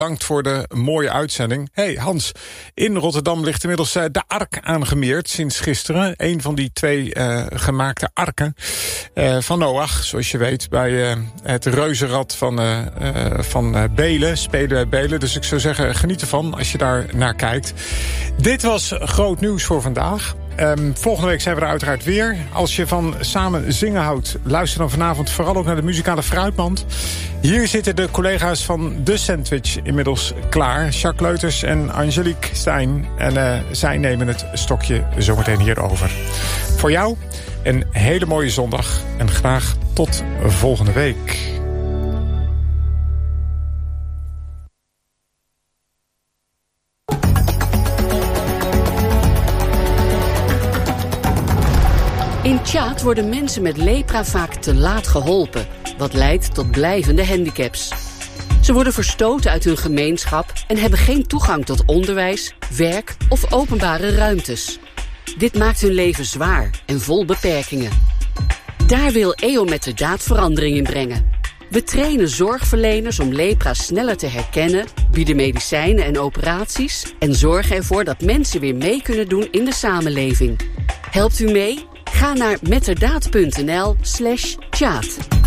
Bedankt voor de mooie uitzending. Hey Hans, in Rotterdam ligt inmiddels de Ark aangemeerd sinds gisteren. Een van die 2 gemaakte arken van Noach, zoals je weet, bij het reuzenrad van Belen, spelen bij Belen. Dus ik zou zeggen, geniet ervan als je daar naar kijkt. Dit was groot nieuws voor vandaag. Volgende week zijn we er uiteraard weer. Als je van samen zingen houdt, luister dan vanavond vooral ook naar de muzikale fruitmand. Hier zitten de collega's van The Sandwich inmiddels klaar. Jacques Leuters en Angelique Stijn. En zij nemen het stokje zometeen hierover. Voor jou een hele mooie zondag. En graag tot volgende week. In Tjaad worden mensen met lepra vaak te laat geholpen, wat leidt tot blijvende handicaps. Ze worden verstoten uit hun gemeenschap en hebben geen toegang tot onderwijs, werk of openbare ruimtes. Dit maakt hun leven zwaar en vol beperkingen. Daar wil EO Metterdaad verandering in brengen. We trainen zorgverleners om lepra sneller te herkennen, bieden medicijnen en operaties en zorgen ervoor dat mensen weer mee kunnen doen in de samenleving. Helpt u mee? Ga naar metterdaad.nl/tjaad.